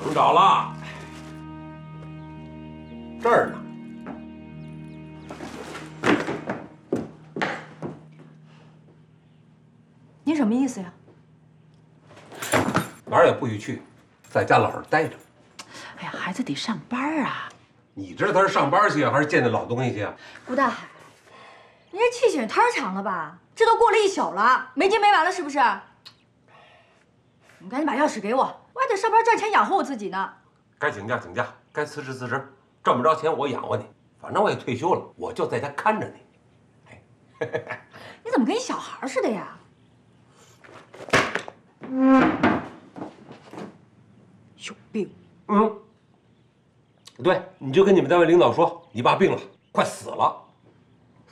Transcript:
等找了，这儿呢。 您什么意思呀？ 哪儿也不许去，在家老实待着。 哎呀，孩子得上班啊！ 你知道他是上班去还是见那老东西去啊？ 顾大海，你这气性太长了吧？这都过了一宿了，没完没完了是不是？你赶紧把钥匙给我，我还得上班赚钱养活我自己呢。 该请假请假，该辞职辞职，赚不着钱我养活你。反正我也退休了，我就在家看着你。 你怎么跟一小孩似的呀？有病！ 对，你就跟你们单位领导说，你爸病了，快死了。